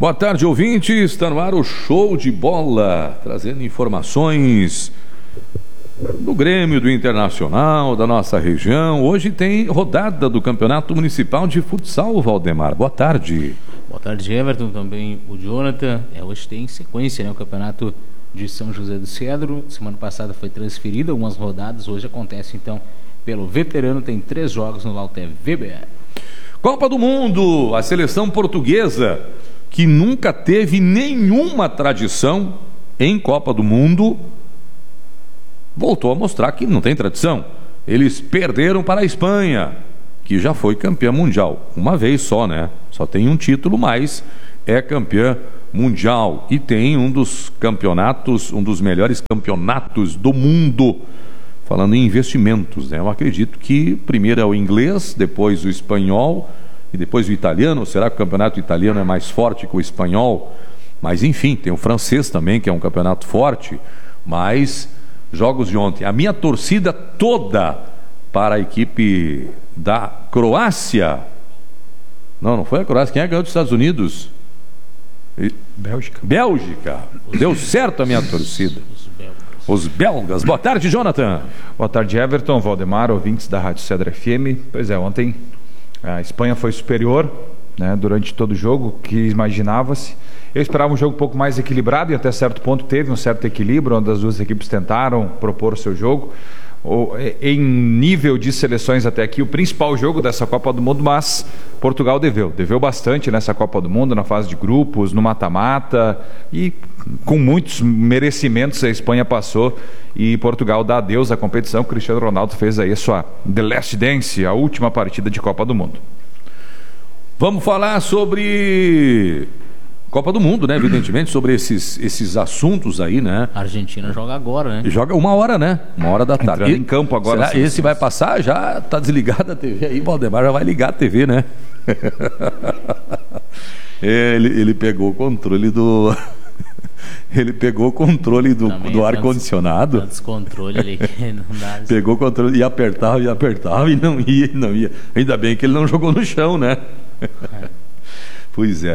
Boa tarde, ouvintes. Está no ar o Show de Bola, trazendo informações do Grêmio, do Internacional, da nossa região. Hoje tem rodada do Campeonato Municipal de Futsal, Valdemar. Boa tarde. Boa tarde, Everton, também o Jonathan. Hoje tem sequência, o Campeonato de São José do Cedro. Semana passada foi transferido algumas rodadas. Hoje acontece, então, pelo veterano. Tem 3 jogos no Lauter VBA. Copa do Mundo, a seleção portuguesa, que nunca teve nenhuma tradição em Copa do Mundo, voltou a mostrar que não tem tradição. Eles perderam para a Espanha, que já foi campeã mundial. Uma vez só, né? Só tem um título, mas é campeã mundial. E tem um dos campeonatos, um dos melhores campeonatos do mundo. Falando em investimentos, né? Eu acredito que primeiro é o inglês, depois o espanhol e depois o italiano. Será que o campeonato italiano é mais forte que o espanhol? Mas enfim, tem o francês também, que é um campeonato forte. Mas jogos de ontem, a minha torcida toda para a equipe da Croácia. Não foi a Croácia. Quem é que ganhou dos Estados Unidos? Bélgica. Deu certo a minha torcida. Os belgas. Boa tarde, Jonathan. Boa tarde, Everton, Valdemar, ouvintes da Rádio Cedro FM. Pois é, ontem a Espanha foi superior, né, durante todo o jogo, que imaginava-se. Eu esperava um jogo um pouco mais equilibrado e até certo ponto teve um certo equilíbrio, onde as duas equipes tentaram propor o seu jogo. Em nível de seleções até aqui, o principal jogo dessa Copa do Mundo, mas Portugal deveu bastante nessa Copa do Mundo, na fase de grupos, no mata-mata, e com muitos merecimentos a Espanha passou e Portugal dá adeus à competição. Cristiano Ronaldo fez aí a sua The Last Dance, a última partida de Copa do Mundo. Vamos falar sobre Copa do Mundo, né? Evidentemente, sobre esses assuntos aí, né? A Argentina joga agora, né? Joga 1h, né? 1h da tarde. Entrando em campo agora. Será esse vai passar? Já tá desligada a TV aí, Valdemar já vai ligar a TV, né? Ele pegou o controle do... Ele pegou o controle do ar-condicionado. Descontrole ali que não dá. Pegou o controle e apertava e não ia. Ainda bem que ele não jogou no chão, né? Pois é.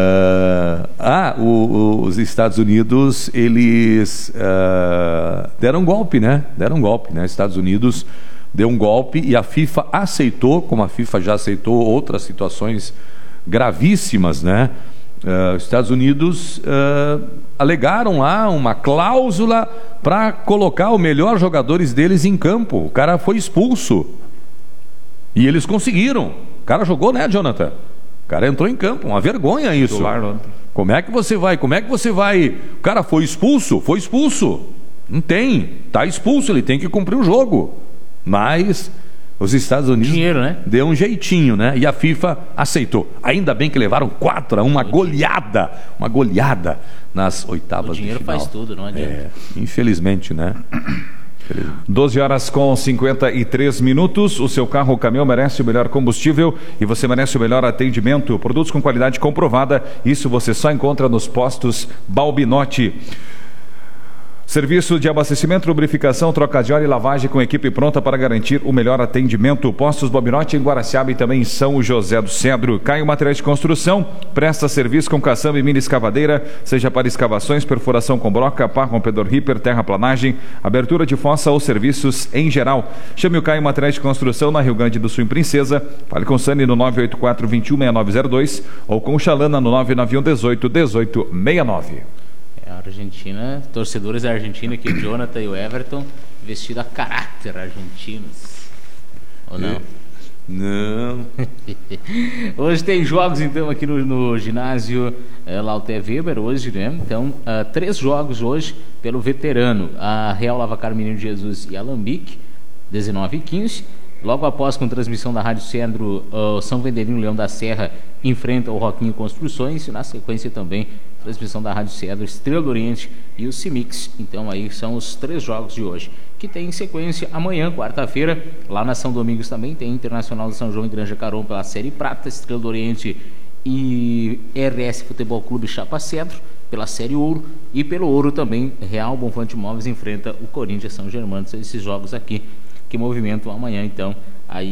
Os Estados Unidos, eles deram um golpe, né? Estados Unidos deu um golpe e a FIFA aceitou, como a FIFA já aceitou outras situações gravíssimas, né? Os Estados Unidos alegaram lá uma cláusula para colocar os melhores jogadores deles em campo. O cara foi expulso. E eles conseguiram. O cara jogou, né, Jonathan? O cara entrou em campo, uma vergonha isso. Como é que você vai? O cara foi expulso? Não tem, tá expulso, ele tem que cumprir o jogo. Mas os Estados Unidos deu um jeitinho, né? E a FIFA aceitou. Ainda bem que levaram 4-1, uma goleada nas oitavas de final. O dinheiro faz tudo, não adianta. Infelizmente, né? 12h53. O seu carro ou caminhão merece o melhor combustível e você merece o melhor atendimento. Produtos com qualidade comprovada, isso você só encontra nos postos Balbinotti. Serviço de abastecimento, lubrificação, troca de óleo e lavagem com equipe pronta para garantir o melhor atendimento. Postos Balbinotti em Guaraciaba e também em São José do Cedro. Caio Materiais de Construção, presta serviço com caçamba e mini escavadeira, seja para escavações, perfuração com broca, pá, rompedor ripper, terraplanagem, abertura de fossa ou serviços em geral. Chame o Caio Materiais de Construção na Rio Grande do Sul, em Princesa. Fale com o Sani no 984-216902 ou com o Xalana no 991-18-1869. A Argentina, torcedores da Argentina aqui, o Jonathan e o Everton, vestido a caráter argentinos. Ou não? Não. Hoje tem jogos, então, aqui no ginásio Lauter Weber, hoje, né? Então, 3 jogos hoje pelo veterano. A Real Lavacar Menino Jesus e Alambique, 19h15. Logo após, com transmissão da Rádio Cedro, São Vendelino Leão da Serra enfrenta o Roquinho Construções. E na sequência também, transmissão da Rádio Cedro, Estrela do Oriente e o Cimix. Então aí são os 3 jogos de hoje, que tem em sequência amanhã, quarta-feira, lá na São Domingos também tem Internacional de São João e Granja Caron pela Série Prata, Estrela do Oriente e RS Futebol Clube Chapa Cedro pela Série Ouro, e pelo Ouro também Real Bonfante Móveis enfrenta o Corinthians São Germano. São esses jogos aqui que movimentam amanhã, então, aí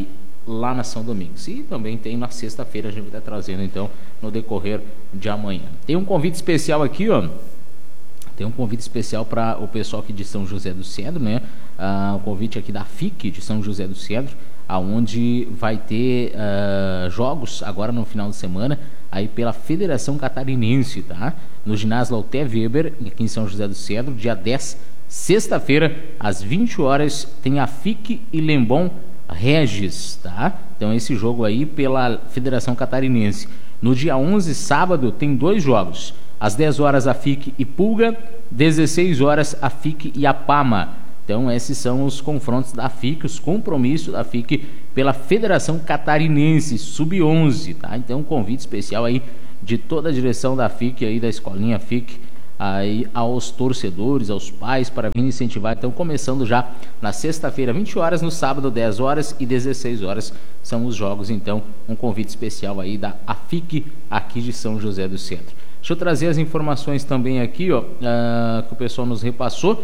lá na São Domingos. E também tem na sexta-feira, a gente vai estar trazendo então no decorrer de amanhã. Tem um convite especial aqui, ó. Tem um convite especial para o pessoal aqui de São José do Cedro, né? O convite aqui da FIC de São José do Cedro, aonde vai ter jogos agora no final de semana aí pela Federação Catarinense, tá? No ginásio Lauté Weber, aqui em São José do Cedro, dia 10, sexta-feira, às 20 horas, tem a FIC e Lembon Regis, tá? Então esse jogo aí pela Federação Catarinense. No dia 11, sábado, tem 2 jogos. Às 10 horas a FIC e Pulga, 16 horas a FIC e Apama. Então esses são os confrontos da FIC, os compromissos da FIC pela Federação Catarinense, sub-11, tá? Então um convite especial aí de toda a direção da FIC aí, da escolinha FIC, aí aos torcedores, aos pais, para vir incentivar. Então começando já na sexta-feira, 20 horas, no sábado, 10 horas e 16 horas são os jogos. Então um convite especial aí da FIC aqui de São José do Centro. Deixa eu trazer as informações também aqui, ó, que o pessoal nos repassou.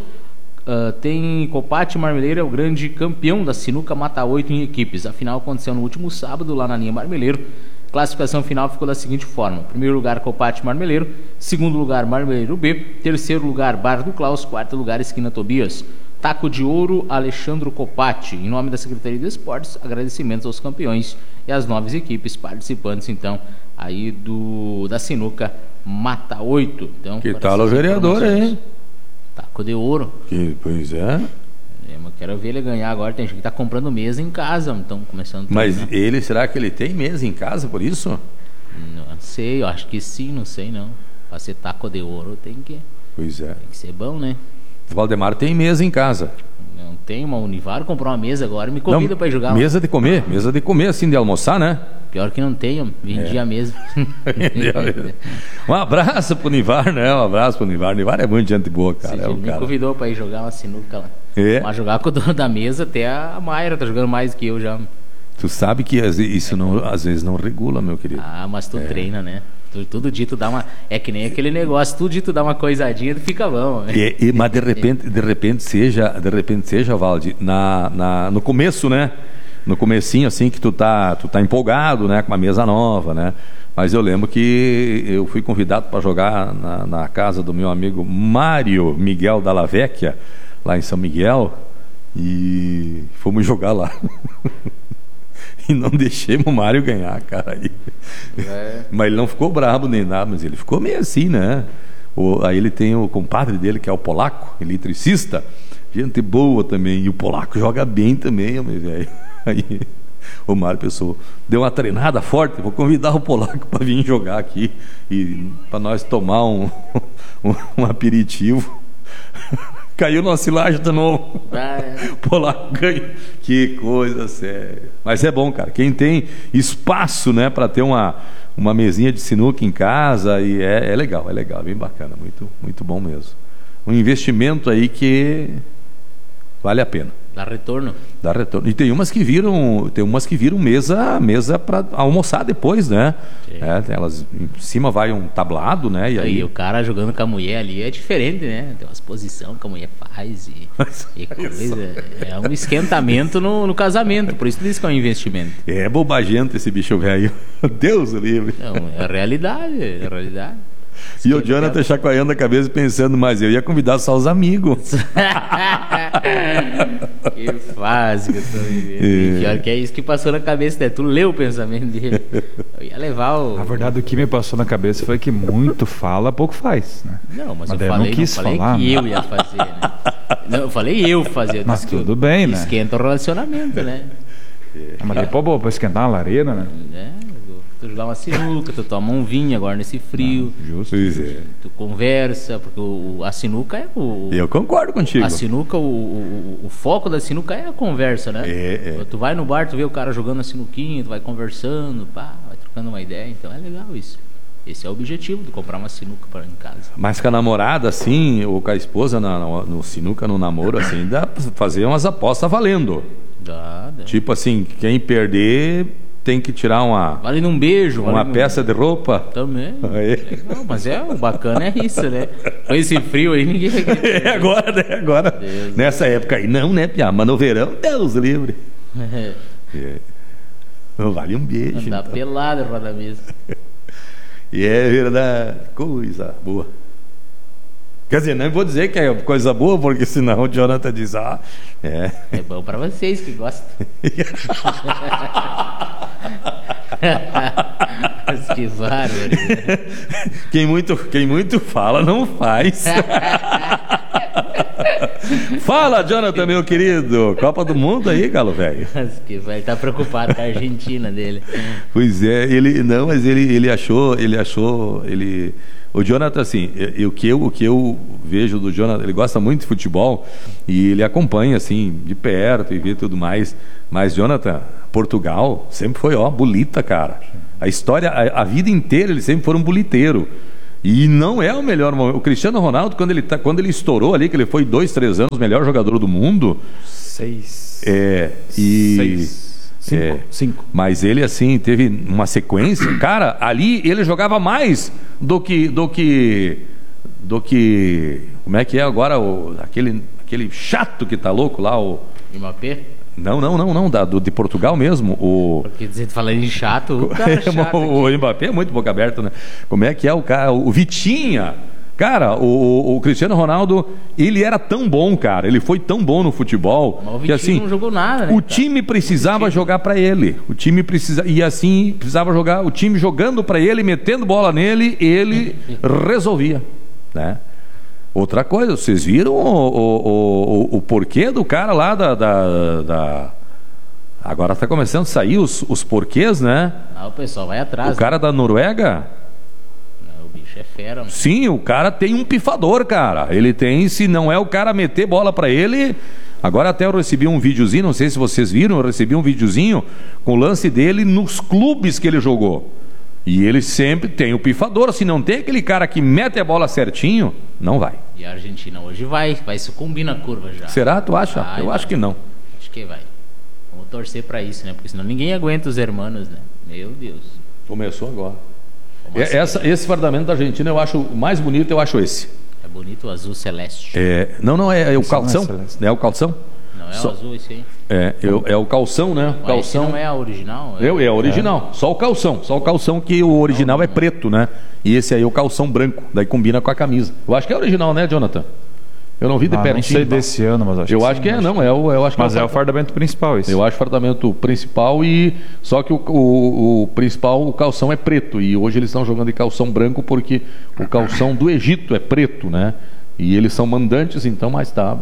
Tem Copate Marmeleiro, é o grande campeão da sinuca mata 8 em equipes. A final aconteceu no último sábado lá na linha Marmeleiro. Classificação final ficou da seguinte forma: primeiro lugar Copate Marmeleiro, segundo lugar Marmeleiro B, terceiro lugar Bar do Klaus, quarto lugar Esquina Tobias. Taco de ouro Alexandro Copati. Em nome da Secretaria de Esportes, agradecimentos aos campeões e às 9 equipes participantes então aí da sinuca mata 8. Então, que tal o vereador, hein? Taco de ouro. Pois é. Eu quero ver ele ganhar agora. Tem gente que tá comprando mesa em casa, então começando. Mas será que ele tem mesa em casa por isso? Não sei, eu acho que sim, não sei não. Pra ser taco de ouro tem que ser bom, né? O Valdemar tem mesa em casa. Não tem, uma Univar comprou uma mesa agora, me convida para jogar. Mesa de comer assim, de almoçar, né? Pior que não tenho, vendia mesmo. Um abraço pro Univar, né? Um abraço pro Univar. Univar é muito gente boa, cara. Me convidou para ir jogar uma sinuca lá. Mas jogar com o dono da mesa, até a Mayra tá jogando mais que eu já. Tu sabe que isso às vezes não regula, meu querido. Mas tu treina, né? Todo dia tu dá uma... É que nem aquele negócio, todo dia tu dá uma coisadinha, tu fica bom. Mas de repente seja, Valde, no começo, né? No comecinho, assim, que tu tá empolgado, né? Com uma mesa nova, né? Mas eu lembro que eu fui convidado para jogar na casa do meu amigo Mário Miguel Dalla Vecchia, lá em São Miguel, e fomos jogar lá. E não deixemos o Mário ganhar, cara. Mas ele não ficou bravo nem nada, mas ele ficou meio assim, né? Aí ele tem o compadre dele, que é o polaco, eletricista, gente boa também. E o polaco joga bem também, meu velho. Aí o Mário pensou, deu uma treinada forte, vou convidar o polaco para vir jogar aqui e para nós tomar um aperitivo. Caiu numa silagem de novo. O polaco ganhou. Que coisa séria. Mas é bom, cara. Quem tem espaço, né, para ter uma mesinha de sinuca em casa, e é legal, é bem bacana, muito, muito bom mesmo. Um investimento aí que vale a pena. Dá retorno. E tem umas que viram mesa para almoçar depois, né? Elas em cima vai um tablado, né? E o cara jogando com a mulher ali é diferente, né? Tem umas posições que a mulher faz e coisa. É um esquentamento no casamento, por isso diz que é um investimento. É bobagento esse bicho velho. Deus o livre. Não, é a realidade, E o Jonathan chacoalhando a cabeça pensando, mas eu ia convidar só os amigos. Que fase que eu tô vivendo. Pior que é isso que passou na cabeça dele. Tu leu o pensamento dele. Eu ia levar o... Na verdade, o que me passou na cabeça foi que muito fala, pouco faz, né? Não, mas eu falei que eu ia fazer, né? Não, eu falei eu fazer. Mas tudo bem, né? Esquenta o relacionamento, né? Mas depois, pra esquentar uma lareira, né? Tu jogar uma sinuca, tu toma um vinho agora nesse frio. Justo. Tu conversa, porque a sinuca é o... Eu concordo contigo. A sinuca, o foco da sinuca é a conversa, né? Tu vai no bar, tu vê o cara jogando a sinuquinha, tu vai conversando, vai trocando uma ideia, então é legal isso. Esse é o objetivo de comprar uma sinuca para em casa. Mas com a namorada, assim, ou com a esposa no sinuca, no namoro, assim, dá pra fazer umas apostas valendo. Dá. Tipo assim, quem perder... tem que tirar vale num beijo, uma peça de roupa. Também. Legal, mas o bacana é isso, né? Com esse frio aí, ninguém vai... Agora. Deus, nessa época aí, não, né, Piá? Mas no verão, Deus livre. Vale um beijo. Andar então. pelado em roda mesa. E é verdade, coisa boa. Quer dizer, não vou dizer que é coisa boa, porque senão o Jonathan diz, É bom pra vocês que gostam. Mas que bárbaro. Quem muito fala, não faz. Fala, Jonathan, meu querido. Copa do Mundo aí, galo velho. Mas que vai estar preocupado com a Argentina dele. Pois é, ele achou, o Jonathan, assim, o que eu vejo do Jonathan, ele gosta muito de futebol e ele acompanha, assim, de perto e vê tudo mais. Mas, Jonathan, Portugal sempre foi, bolita, cara. A história, a vida inteira, ele sempre foi um boliteiro. E não é o melhor momento. O Cristiano Ronaldo, quando ele estourou ali, que ele foi 2, 3 anos o melhor jogador do mundo. 6. Cinco. Mas ele, assim, teve uma sequência. Cara, ali ele jogava mais do que como é que é agora aquele chato que tá louco lá, o Mbappé? Não, de Portugal mesmo. Porque você falando em chato, o cara chato o Mbappé é muito boca aberta, né? Como é que é o cara? O Vitinha. Cara, o Cristiano Ronaldo, ele era tão bom, cara. Ele foi tão bom no futebol. Mas o que Vitinho assim, não jogou nada, né? O time precisava jogar pra ele. Precisava jogar. O time jogando pra ele, metendo bola nele, ele resolvia, né? Outra coisa, vocês viram o porquê do cara lá Agora está começando a sair os porquês, né? O pessoal vai atrás. O cara da Noruega? Não, o bicho é fera. Mano. Sim, o cara tem um pifador, cara. Ele tem, se não é o cara meter bola para ele... Agora até eu recebi um videozinho, não sei se vocês viram, eu recebi um videozinho com o lance dele nos clubes que ele jogou. E ele sempre tem o pifador. Se não tem aquele cara que mete a bola certinho, não vai. E a Argentina hoje vai sucumbir na curva já. Será? Tu acha? Eu acho que não. Acho que vai. Vamos torcer pra isso, né? Porque senão ninguém aguenta os hermanos, né? Meu Deus. Começou agora. Assim? Esse fardamento da Argentina eu acho o mais bonito, eu acho esse. É bonito o azul celeste. Não, é o calção. É o calção. Não é o azul esse aí? É o calção, né? Mas calção. Esse não é a original? É a original. Só o calção. Só o calção, que o original é preto, né? E esse aí é o calção branco. Daí combina com a camisa. Eu acho que é original, né, Jonathan? Eu não vi de pertinho. Não sei desse ano, mas eu acho que é, não. Eu acho que mas é o fardamento principal esse. Eu acho o fardamento principal só que o principal, o calção é preto. E hoje eles estão jogando de calção branco porque o calção do Egito é preto, né? E eles são mandantes, então, mas tá.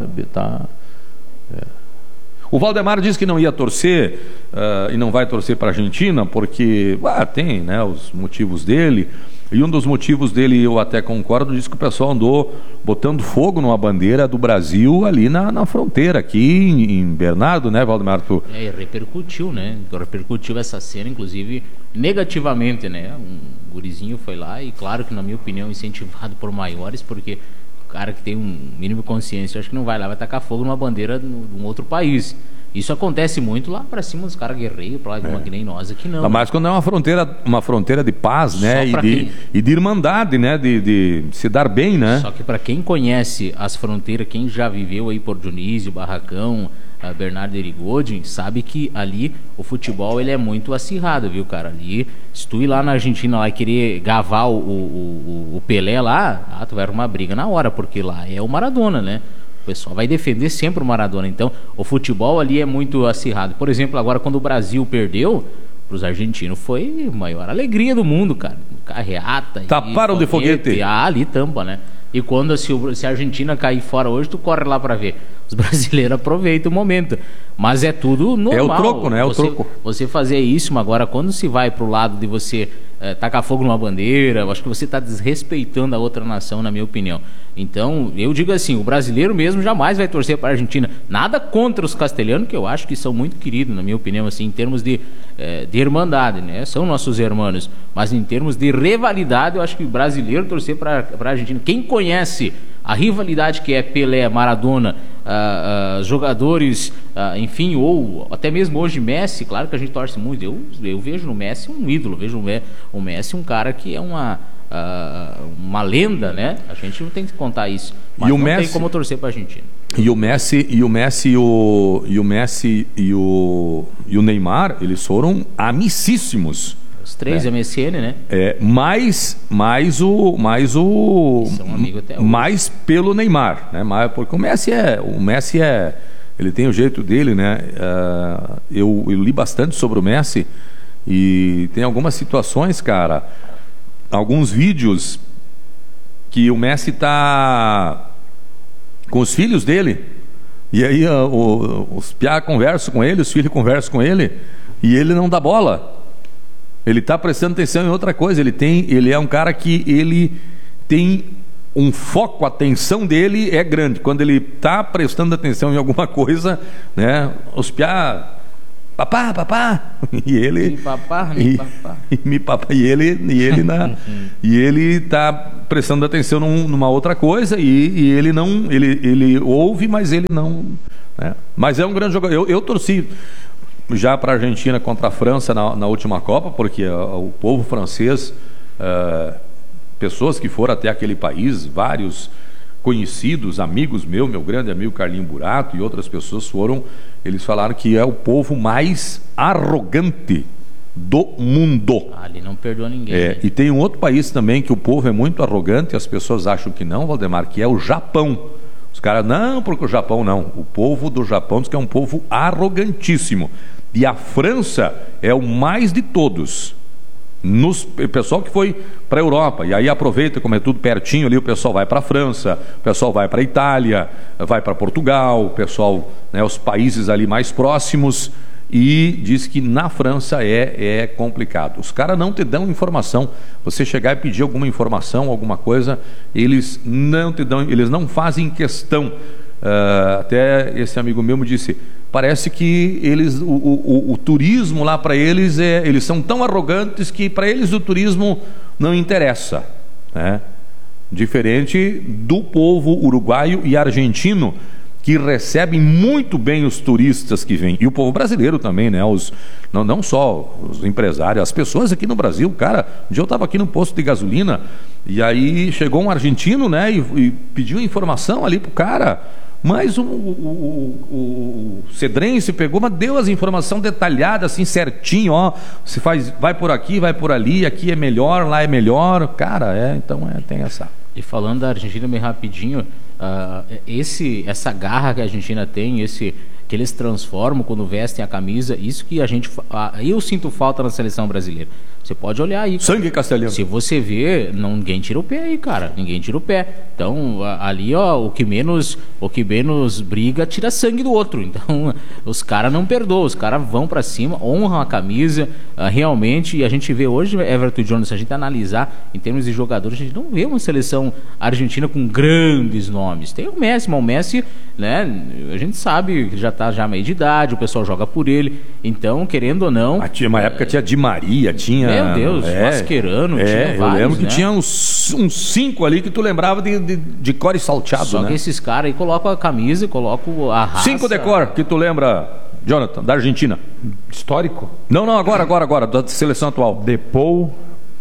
O Valdemar disse que não ia torcer e não vai torcer para a Argentina porque tem, né, os motivos dele. E um dos motivos dele, eu até concordo, diz que o pessoal andou botando fogo numa bandeira do Brasil ali na fronteira, aqui em Bernardo, né, Valdemar? E repercutiu, né? Repercutiu essa cena, inclusive, negativamente, né? Um gurizinho foi lá e, claro que, na minha opinião, incentivado por maiores, porque o cara que tem um mínimo de consciência, eu acho que não vai lá, vai tacar fogo numa bandeira de um outro país. Isso acontece muito lá para cima dos caras guerreiros, para lá de uma que nem nós aqui não. Mas quando é uma fronteira de paz, né? E de irmandade, né? De se dar bem, né? Só que para quem conhece as fronteiras, quem já viveu aí por Dionísio, Barracão, Bernardo Erigodin, sabe que ali o futebol ele é muito acirrado, viu, cara? Ali, se tu ir lá na Argentina lá e querer gavar o Pelé lá, tu vai arrumar briga na hora, porque lá é o Maradona, né? O pessoal vai defender sempre o Maradona. Então, o futebol ali é muito acirrado. Por exemplo, agora quando o Brasil perdeu, para os argentinos foi a maior alegria do mundo, cara. Carreata. Taparam de foguete. Ali tampa, né? E quando se a Argentina cair fora hoje, tu corre lá para ver. Os brasileiros aproveitam o momento. Mas é tudo normal. É o troco, né? É o troco. Você fazer isso, mas agora quando se vai pro lado de você tacar fogo numa bandeira, eu acho que você está desrespeitando a outra nação, na minha opinião. Então, eu digo assim, o brasileiro mesmo jamais vai torcer para a Argentina. Nada contra os castelhanos, que eu acho que são muito queridos, na minha opinião, assim, em termos de irmandade, né? São nossos irmãos. Mas em termos de rivalidade, eu acho que o brasileiro torcer para a Argentina. Quem conhece a rivalidade que é Pelé, Maradona, jogadores, enfim, ou até mesmo hoje Messi, claro que a gente torce muito. Eu vejo no Messi um ídolo, vejo o Messi um cara que é uma uma lenda, né? A gente não tem que contar isso. Mas E o não Messi- tem como torcer para a Argentina. E o Messi e o Neymar, eles foram amicíssimos. Os três MSN, né? Mais São amigos até hoje. mais pelo Neymar, né? Porque o Messi ele tem o jeito dele, né? Eu li bastante sobre o Messi e tem algumas situações, cara, alguns vídeos que o Messi tá com os filhos dele e aí os piá conversam com ele, os filhos conversam com ele e ele não dá bola. Ele está prestando atenção em outra coisa. Ele é um cara que ele tem um foco, a atenção dele é grande. Quando ele está prestando atenção em alguma coisa, né? Os piá, papá, e ele, e ele está prestando atenção numa outra coisa e ele ouve, mas ele não, né? Mas é um grande jogador. Eu torci já para a Argentina contra a França na última Copa, porque o povo francês, pessoas que foram até aquele país, vários conhecidos, amigos meu grande amigo Carlinho Burato e outras pessoas eles falaram que é o povo mais arrogante do mundo. Ali não perdoa ninguém. Né? E tem um outro país também que o povo é muito arrogante, as pessoas acham que não, Valdemar, que é o Japão. Os caras, não, porque o Japão não. O povo do Japão diz que é um povo arrogantíssimo. E a França é o mais de todos. O pessoal que foi para a Europa, e aí aproveita, como é tudo pertinho ali, o pessoal vai para a França, o pessoal vai para a Itália, vai para Portugal, o pessoal, né, os países ali mais próximos, e diz que na França é complicado. Os caras não te dão informação. Você chegar e pedir alguma informação, alguma coisa, eles não te dão, eles não fazem questão. Até esse amigo meu me disse, parece que o turismo lá para eles eles são tão arrogantes que para eles o turismo não interessa, né? Diferente do povo uruguaio e argentino, que recebem muito bem os turistas que vêm, e o povo brasileiro também, né? Não só os empresários, as pessoas aqui no Brasil. Cara, um dia eu estava aqui no posto de gasolina e aí chegou um argentino, né, e pediu informação ali pro cara. Mas o cedrense pegou, mas deu as informações detalhadas, assim, certinho, ó. Você vai por aqui, vai por ali, aqui é melhor, lá é melhor. Cara, então tem essa. E falando da Argentina bem rapidinho, essa garra que a Argentina tem, que eles transformam quando vestem a camisa, isso que eu sinto falta na seleção brasileira. Você pode olhar aí, cara. Sangue castelhano. Se você vê, ninguém tira o pé aí, cara. Ninguém tira o pé. Então, ali, ó, o que menos briga, tira sangue do outro. Então, os caras não perdoam. Os caras vão pra cima, honram a camisa, realmente. E a gente vê hoje, Everton Jones, se a gente analisar em termos de jogadores, a gente não vê uma seleção argentina com grandes nomes. Tem o Messi, mas o Messi, né, a gente sabe que já está já meio de idade, o pessoal joga por ele. Então, querendo ou não... Tinha uma época tinha Di Maria, tinha... Meu Deus, Mascherano, tinha vários, eu lembro que né? tinha uns 5 ali que tu lembrava de core salteado, Só né? que esses caras aí colocam a camisa e colocam a raça... 5 de cor que tu lembra, Jonathan, da Argentina. Histórico? Não, agora, da seleção atual. Depou,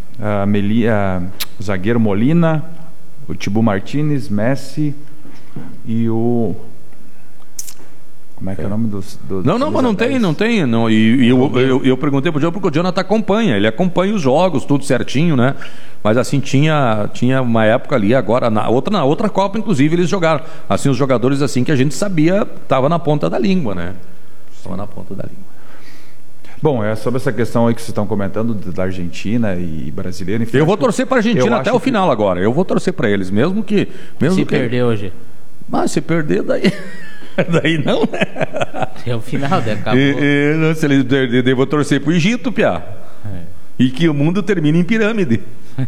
o zagueiro Molina, o Thibaut Martínez, Messi e o... Como é que é o nome dos Não, mas não tem. Não. E eu perguntei pro Jonathan, porque o Jonathan acompanha, ele acompanha os jogos, tudo certinho, né? Mas assim, tinha uma época ali, agora, na outra Copa, inclusive, eles jogaram. Assim, os jogadores assim que a gente sabia, tava na ponta da língua, né? Tava na ponta da língua. Bom, sobre essa questão aí que vocês estão comentando da Argentina e brasileira... Eu vou torcer para a Argentina até o final agora. Eu vou torcer para eles, mesmo que... Se perder hoje. Mas se perder, daí... Daí não, né? É o final, daí acabou. Se eles perderem, eu vou torcer pro Egito, piá. E que o mundo termine em pirâmide.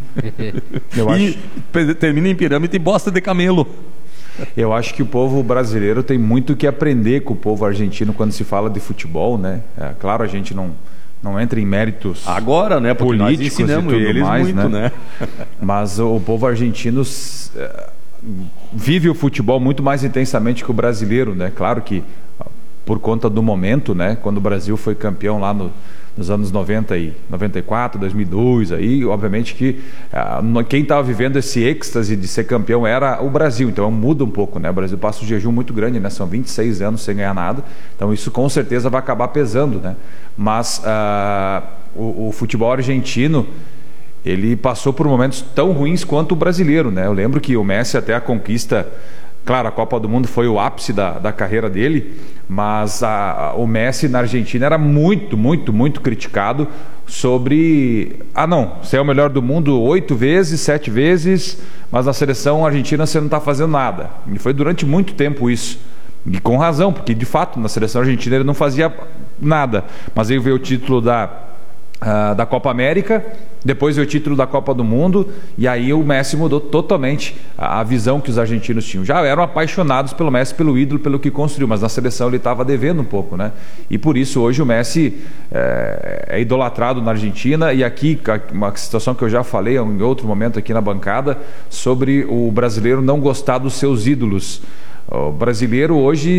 Termina em pirâmide e bosta de camelo. Eu acho que o povo brasileiro tem muito que aprender com o povo argentino quando se fala de futebol, né? Claro, a gente não entra em méritos agora, né? Porque políticos nós ensinamos e tudo eles mais, muito, né? Mas o povo argentino vive o futebol muito mais intensamente que o brasileiro, né? Claro que por conta do momento, né? Quando o Brasil foi campeão lá nos anos 90 e 94, 2002, aí obviamente que quem estava vivendo esse êxtase de ser campeão era o Brasil, então muda um pouco, né? O Brasil passa um jejum muito grande, né? São 26 anos sem ganhar nada, então isso com certeza vai acabar pesando, né? Mas o futebol argentino, ele passou por momentos tão ruins quanto o brasileiro, né? Eu lembro que o Messi, até a conquista, claro, a Copa do Mundo foi o ápice da carreira dele, mas o Messi na Argentina era muito, muito, muito criticado sobre... não, você é o melhor do mundo 8 vezes, 7 vezes, mas na seleção argentina você não está fazendo nada. E foi durante muito tempo isso. E com razão, porque de fato na seleção argentina ele não fazia nada. Mas aí veio o título da Copa América, depois veio o título da Copa do Mundo, e aí o Messi mudou totalmente a visão que os argentinos tinham. Já eram apaixonados pelo Messi, pelo ídolo, pelo que construiu, mas na seleção ele estava devendo um pouco, né? E por isso hoje o Messi é idolatrado na Argentina. E aqui, uma situação que eu já falei em outro momento aqui na bancada, sobre o brasileiro não gostar dos seus ídolos. O brasileiro hoje